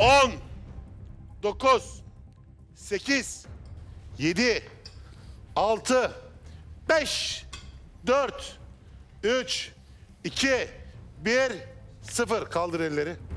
10, 9, 8, 7, 6, 5, 4, 3, 2, 1, 0. Kaldır elleri.